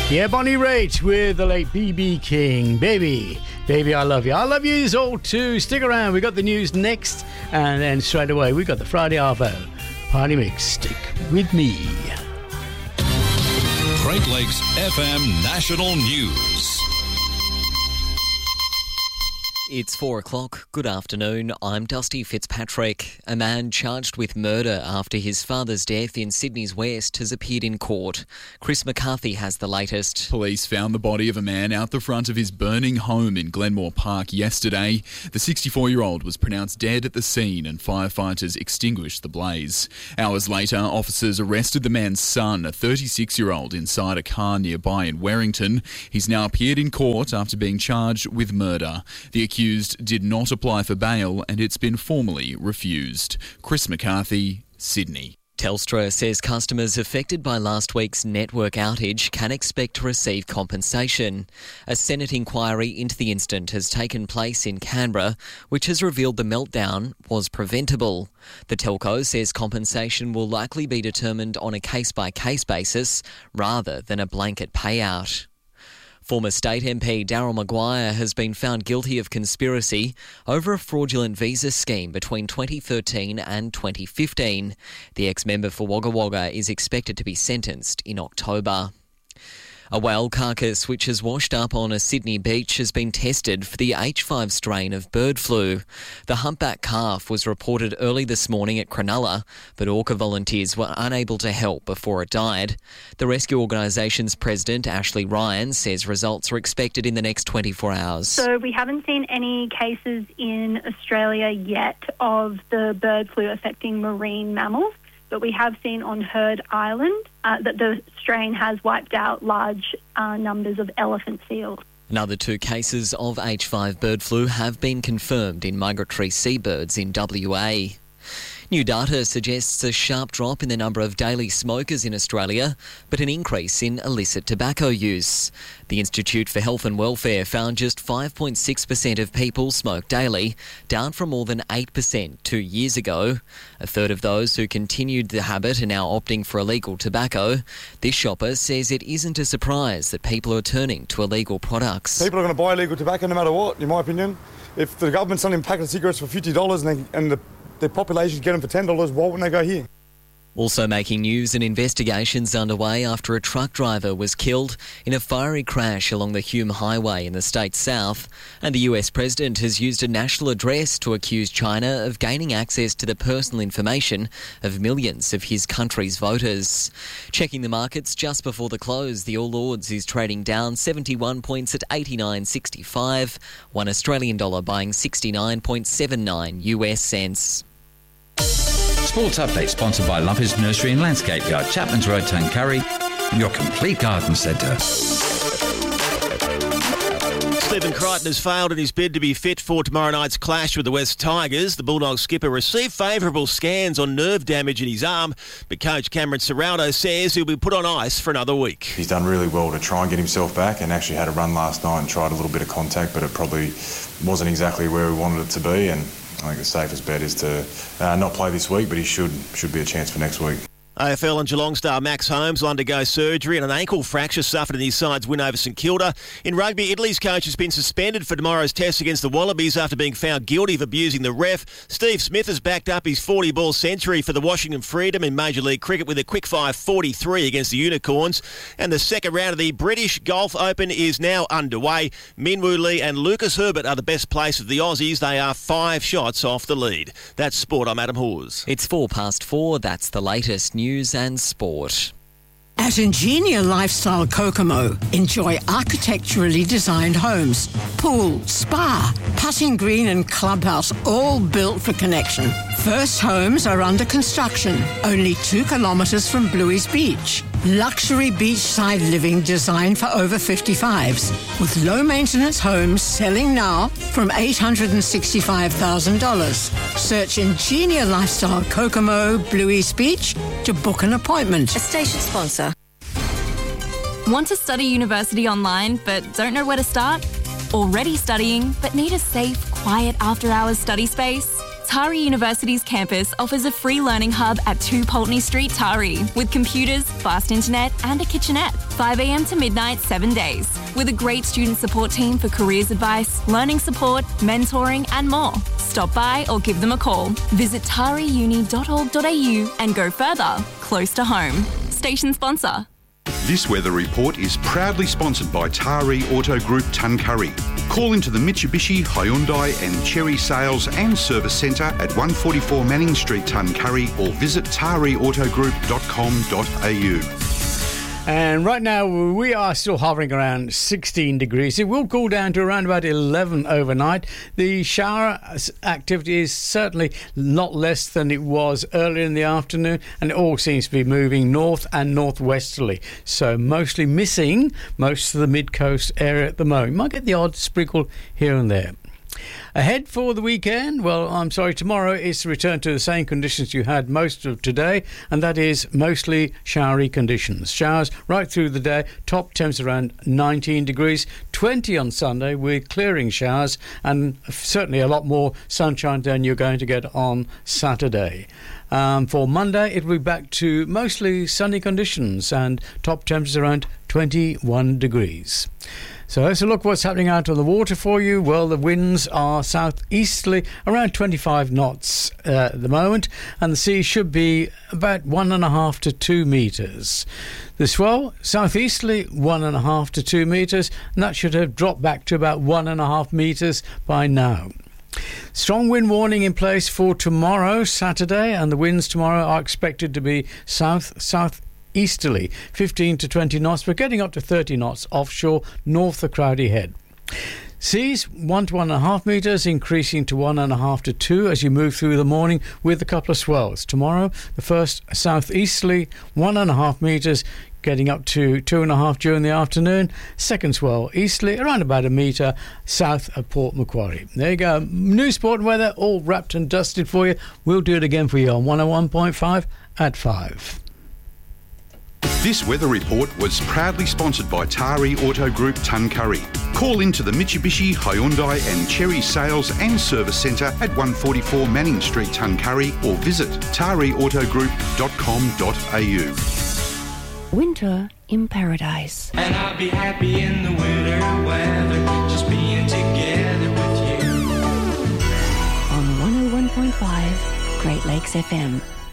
Yeah, Bonnie Raitt with the late B.B. King. Baby, I love you. I love you all too. Stick around. We got the news next. And then straight away, we got the Friday Arvo Party Mix. Stick with me. Great Lakes FM National News. It's 4 o'clock. Good afternoon. I'm Dusty Fitzpatrick. A man charged with murder after his father's death in Sydney's West has appeared in court. Chris McCarthy has the latest. Police found the body of a man out the front of his burning home in Glenmore Park yesterday. The 64-year-old was pronounced dead at the scene and firefighters extinguished the blaze. Hours later, officers arrested the man's son, a 36-year-old, inside a car nearby in Werrington. He's now appeared in court after being charged with murder. The accused did not apply for bail and it's been formally refused. Chris McCarthy, Sydney. Telstra says customers affected by last week's network outage can expect to receive compensation. A Senate inquiry into the incident has taken place in Canberra, which has revealed the meltdown was preventable. The telco says compensation will likely be determined on a case-by-case basis rather than a blanket payout. Former State MP Daryl Maguire has been found guilty of conspiracy over a fraudulent visa scheme between 2013 and 2015. The ex-member for Wagga Wagga is expected to be sentenced in October. A whale carcass which has washed up on a Sydney beach has been tested for the H5 strain of bird flu. The humpback calf was reported early this morning at Cronulla, but orca volunteers were unable to help before it died. The rescue organisation's president, Ashley Ryan, says results are expected in the next 24 hours. So we haven't seen any cases in Australia yet of the bird flu affecting marine mammals. But we have seen on Heard Island that the strain has wiped out large numbers of elephant seals. Another 2 cases of H5 bird flu have been confirmed in migratory seabirds in WA. New data suggests a sharp drop in the number of daily smokers in Australia, but an increase in illicit tobacco use. The Institute for Health and Welfare found just 5.6% of people smoke daily, down from more than 8% 2 years ago. A third of those who continued the habit are now opting for illegal tobacco. This shopper says it isn't a surprise that people are turning to illegal products. People are going to buy illegal tobacco no matter what, in my opinion. If the government's selling a packet of cigarettes for $50 and the population get them for $10, why wouldn't they go here? Also making news, an investigation's underway after a truck driver was killed in a fiery crash along the Hume Highway in the state's south. And the US president has used a national address to accuse China of gaining access to the personal information of millions of his country's voters. Checking the markets just before the close, the All Ords is trading down 71 points at 89.65, $1 Australian dollar buying 69.79 US cents. Sports Update sponsored by Lumpers Nursery and Landscape Yard, Chapman's Road, Tuncurry, your complete garden centre. Stephen Crichton has failed in his bid to be fit for tomorrow night's clash with the West Tigers. The Bulldogs skipper received favourable scans on nerve damage in his arm, but coach Cameron Serraldo says he'll be put on ice for another week. He's done really well to try and get himself back and actually had a run last night and tried a little bit of contact, but it probably wasn't exactly where we wanted it to be, and I think the safest bet is to not play this week, but he should be a chance for next week. AFL and Geelong star Max Holmes will undergo surgery and an ankle fracture suffered in his side's win over St Kilda. In rugby, Italy's coach has been suspended for tomorrow's test against the Wallabies after being found guilty of abusing the ref. Steve Smith has backed up his 40-ball century for the Washington Freedom in Major League Cricket with a quick-fire 43 against the Unicorns. And the second round of the British Golf Open is now underway. Minwoo Lee and Lucas Herbert are the best placed of the Aussies. They are 5 shots off the lead. That's sport. I'm Adam Hawes. It's 4:04. That's the latest news and sport. At Ingenia Lifestyle Kokomo, enjoy architecturally designed homes, pool, spa, putting green and clubhouse, all built for connection. First homes are under construction, only 2 kilometres from Bluey's Beach. Luxury beachside living designed for over 55s, with low-maintenance homes selling now from $865,000. Search Ingenia Lifestyle Kokomo, Bluey's Beach to book an appointment. A station sponsor. Want to study university online but don't know where to start? Already studying but need a safe, quiet after-hours study space? Tari University's campus offers a free learning hub at 2 Pulteney Street, Tari, with computers, fast internet and a kitchenette. 5 a.m. to midnight, 7 days. With a great student support team for careers advice, learning support, mentoring and more. Stop by or give them a call. Visit tariuni.org.au and go further, close to home. Station sponsor. This weather report is proudly sponsored by Tari Auto Group Tuncurry. Call into the Mitsubishi, Hyundai and Chery Sales and Service Centre at 144 Manning Street, Tuncurry, or visit tariautogroup.com.au. And right now we are still hovering around 16 degrees. It will cool down to around about 11 overnight. The shower activity is certainly a lot less than it was earlier in the afternoon, and it all seems to be moving north and northwesterly. So mostly missing most of the mid-coast area at the moment. You might get the odd sprinkle here and there. Ahead for the weekend, tomorrow is to return to the same conditions you had most of today, and that is mostly showery conditions. Showers right through the day, top temps around 19 degrees, 20 on Sunday with clearing showers, and certainly a lot more sunshine than you're going to get on Saturday. For Monday, it will be back to mostly sunny conditions and top temps around 21 degrees. So let's look what's happening out on the water for you. Well, the winds are southeasterly, around 25 knots at the moment, and the sea should be about 1.5 to 2 metres. The swell, southeasterly, 1.5 to 2 metres, and that should have dropped back to about 1.5 metres by now. Strong wind warning in place for tomorrow, Saturday, and the winds tomorrow are expected to be southeasterly, 15 to 20 knots, but getting up to 30 knots offshore north of Crowdy Head. Seas 1 to 1.5 metres, increasing to 1.5 to 2 as you move through the morning with a couple of swells. Tomorrow, the first southeasterly, 1.5 metres, getting up to 2.5 during the afternoon. Second swell easterly, around about 1 metre south of Port Macquarie. There you go. New sport and weather, all wrapped and dusted for you. We'll do it again for you on 101.5 at 5. This weather report was proudly sponsored by Tari Auto Group Tuncurry. Call into the Mitsubishi, Hyundai and Chery Sales and Service Centre at 144 Manning Street, Tuncurry, or visit tariautogroup.com.au. Winter in paradise. And I'll be happy in the winter weather, just being together with you. On 101.5 Great Lakes FM.